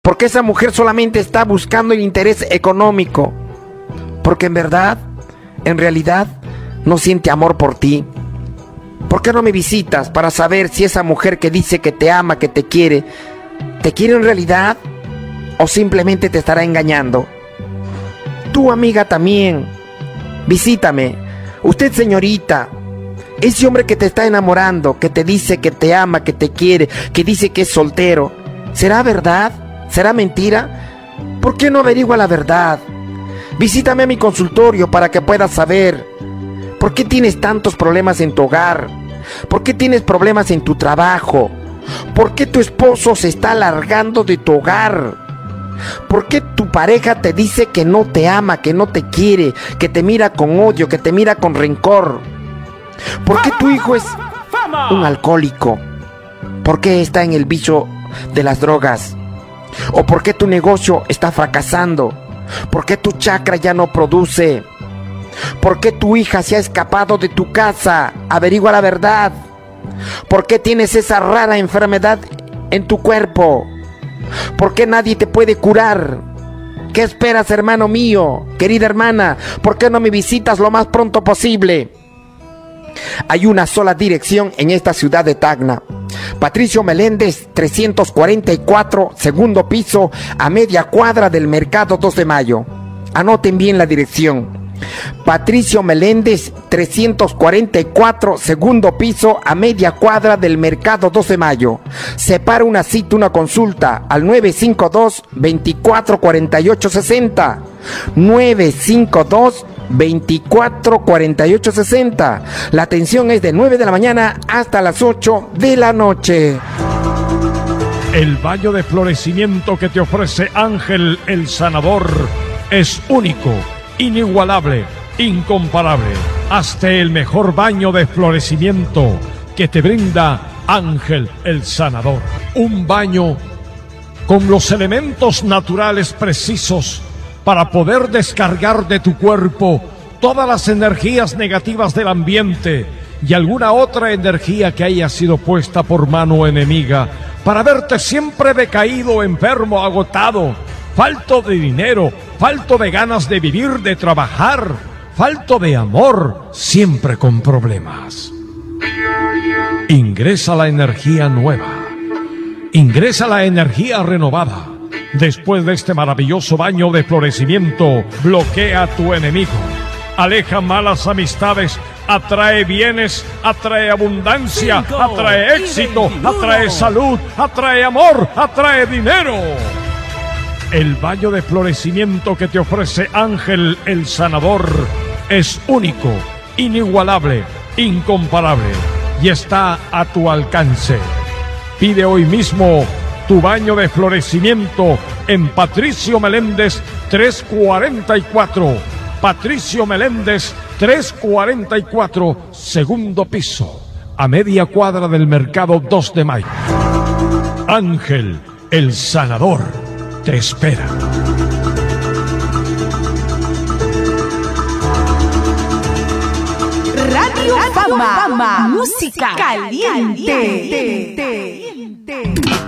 Porque esa mujer solamente está buscando el interés económico. Porque en realidad, no siente amor por ti. ¿Por qué no me visitas para saber si esa mujer que dice que te ama, que te quiere en realidad o simplemente te estará engañando? Tu amiga también, visítame. Usted, señorita, ese hombre que te está enamorando, que te dice que te ama, que te quiere, que dice que es soltero, ¿será verdad? ¿Será mentira? ¿Por qué no averigua la verdad? Visítame a mi consultorio para que puedas saber por qué tienes tantos problemas en tu hogar, por qué tienes problemas en tu trabajo, por qué tu esposo se está largando de tu hogar, por qué tu pareja te dice que no te ama, que no te quiere, que te mira con odio, que te mira con rencor, por qué tu hijo es un alcohólico, por qué está en el vicio de las drogas, o por qué tu negocio está fracasando, por qué tu chakra ya no produce, por qué tu hija se ha escapado de tu casa. Averigua la verdad. ¿Por qué tienes esa rara enfermedad en tu cuerpo? ¿Por qué nadie te puede curar? ¿Qué esperas, hermano mío? Querida hermana, ¿por qué no me visitas lo más pronto posible? Hay una sola dirección en esta ciudad de Tacna. Patricio Meléndez, 344, segundo piso, a media cuadra del Mercado 2 de Mayo. Anoten bien la dirección. Patricio Meléndez, 344, segundo piso, a media cuadra del Mercado 2 de Mayo. Separa una cita, una consulta al 952-244860. 952-244860. La atención es de 9 de la mañana hasta las 8 de la noche. El baño de florecimiento que te ofrece Ángel el Sanador es único, inigualable, incomparable. Hazte el mejor baño de florecimiento que te brinda Ángel el Sanador. Un baño con los elementos naturales precisos para poder descargar de tu cuerpo todas las energías negativas del ambiente y alguna otra energía que haya sido puesta por mano enemiga para verte siempre decaído, enfermo, agotado, falto de dinero, falto de ganas de vivir, de trabajar, falto de amor, siempre con problemas. Ingresa la energía nueva, ingresa la energía renovada. Después de este maravilloso baño de florecimiento, bloquea a tu enemigo, aleja malas amistades, atrae bienes, atrae abundancia, atrae éxito, atrae salud, atrae amor, atrae dinero. El baño de florecimiento que te ofrece Ángel el Sanador es único, inigualable, incomparable y está a tu alcance. Pide hoy mismo tu baño de florecimiento en Patricio Meléndez 344. Patricio Meléndez 344, segundo piso, a media cuadra del Mercado 2 de Mayo. Ángel el Sanador te espera. Radio Fama, música caliente.